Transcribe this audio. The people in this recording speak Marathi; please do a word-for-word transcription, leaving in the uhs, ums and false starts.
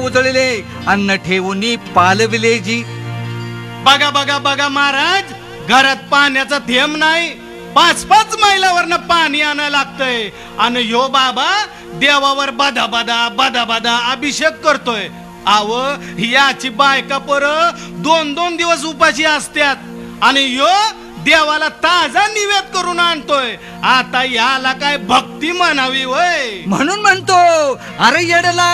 उजळले अन्न ठेवून पालविले जी. बघा बघा बघा महाराज, घरात पाण्याचा थेंब नाही, पाच पाच मैलावरनं पाणी आणायला लागतंय. आणि ह्यो बाबा देवावर बदा बदा बदा बदा अभिषेक करतोय. आव याची बायका पर दोन दोन दिवस उपाशी असतात आणि ह्यो देवाला ताजा निवेद करून आणतोय. आता याला काय भक्ती म्हणावी वय. म्हणून म्हणतो अरे येडला